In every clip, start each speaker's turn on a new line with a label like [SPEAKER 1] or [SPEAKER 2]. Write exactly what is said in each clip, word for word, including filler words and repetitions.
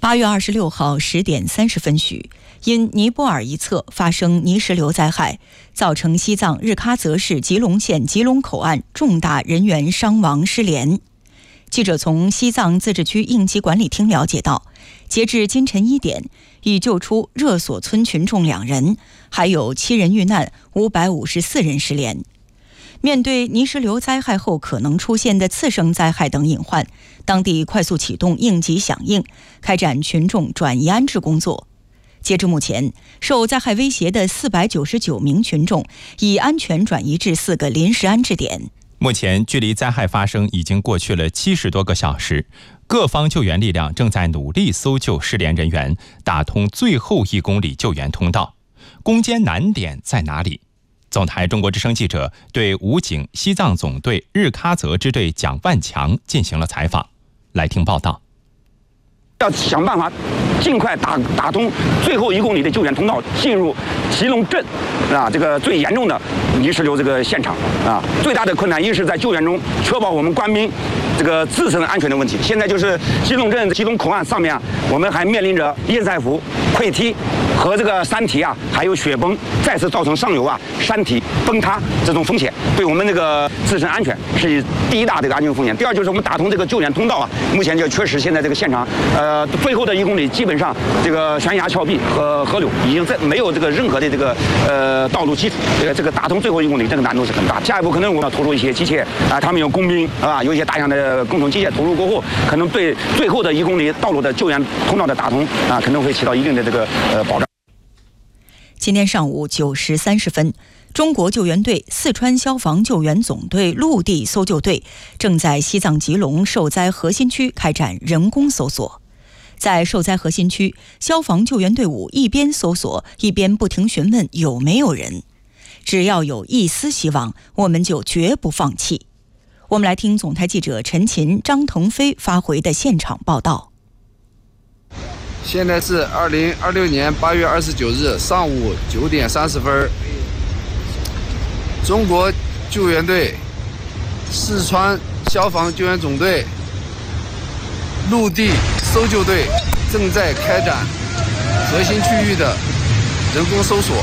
[SPEAKER 1] 八月二十六号十点三十分许，因尼泊尔一侧发生泥石流灾害，造成西藏日喀则市吉隆县吉隆口岸重大人员伤亡失联。记者从西藏自治区应急管理厅了解到，截至今晨一点，已救出热索村群众两人，还有七人遇难，五百五十四人失联。面对泥石流灾害后可能出现的次生灾害等隐患，当地快速启动应急响应，开展群众转移安置工作。截至目前，受灾害威胁的四百九十九名群众已安全转移至四个临时安置点。
[SPEAKER 2] 目前距离灾害发生已经过去了七十多个小时，各方救援力量正在努力搜救失联人员，打通最后一公里救援通道。攻坚难点在哪里？总台中国之声记者对武警西藏总队日喀则支队蒋万强进行了采访，来听报道。
[SPEAKER 3] 要想办法尽快打打通最后一公里的救援通道，进入吉隆镇啊，这个最严重的泥石流这个现场啊。最大的困难一是在救援中确保我们官兵这个自身安全的问题。现在就是吉隆镇吉隆口岸上面啊，我们还面临着堰塞湖溃堤和这个山体啊，还有雪崩再次造成上游啊山体崩塌这种风险，对我们这个自身安全是第一大这个安全风险。第二就是我们打通这个救援通道啊，目前就确实现在这个现场呃最后的一公里基本上这个悬崖峭壁和河流已经在没有这个任何的这个呃道路基础，这个这个打通最后一公里这个难度是很大。下一步可能我们要投入一些机械啊，他们有工兵啊，有一些大量的工程机械投入过后，可能对最后的一公里道路的救援通道的打通啊，可能会起到一定的这个呃保障。
[SPEAKER 1] 今天上午九时三十分，中国救援队、四川消防救援总队陆地搜救队正在西藏吉隆受灾核心区开展人工搜索。在受灾核心区，消防救援队伍一边搜索，一边不停询问有没有人。只要有一丝希望，我们就绝不放弃。我们来听总台记者陈琴、张腾飞发回的现场报道。
[SPEAKER 4] 现在是二零二六年八月二十九日上午九点三十分，中国救援队、四川消防救援总队、陆地搜救队正在开展核心区域的人工搜索。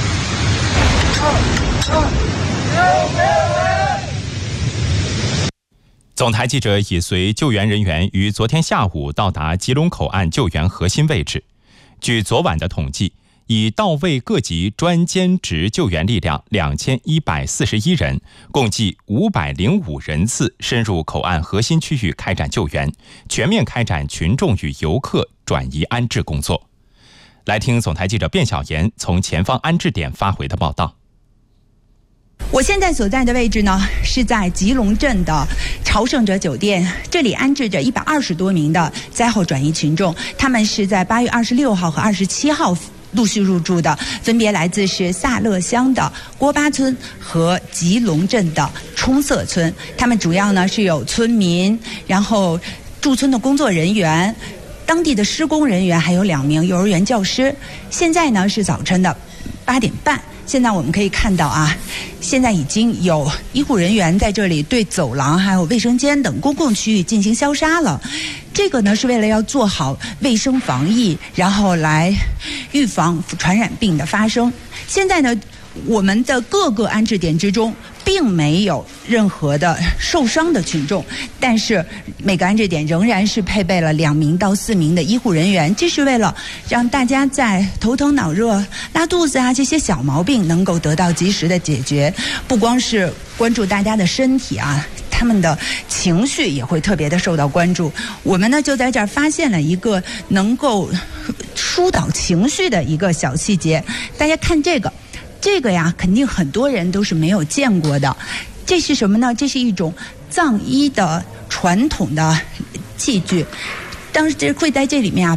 [SPEAKER 2] 总台记者已随救援人员于昨天下午到达吉隆口岸救援核心位置。据昨晚的统计，已到位各级专兼职救援力量两千一百四十一人，共计五百零五人次深入口岸核心区域开展救援，全面开展群众与游客转移安置工作。来听总台记者卞晓妍从前方安置点发回的报道。
[SPEAKER 5] 我现在所在的位置呢，是在吉隆镇的朝圣者酒店，这里安置着一百二十多名的灾后转移群众，他们是在八月二十六号和二十七号陆续入住的，分别来自是萨勒乡的郭巴村和吉隆镇的冲色村。他们主要呢是有村民，然后驻村的工作人员、当地的施工人员，还有两名幼儿园教师。现在呢是早晨的八点半。现在我们可以看到啊，现在已经有医护人员在这里对走廊还有卫生间等公共区域进行消杀了。这个呢是为了要做好卫生防疫，然后来预防传染病的发生。现在呢，我们的各个安置点之中并没有任何的受伤的群众，但是每个安置点仍然是配备了两名到四名的医护人员，这是为了让大家在头疼脑热、拉肚子啊这些小毛病能够得到及时的解决。不光是关注大家的身体啊，他们的情绪也会特别的受到关注。我们呢就在这儿发现了一个能够疏导情绪的一个小细节，大家看这个。这个呀，肯定很多人都是没有见过的。这是什么呢？这是一种藏医的传统的器具，当时会在这里面啊。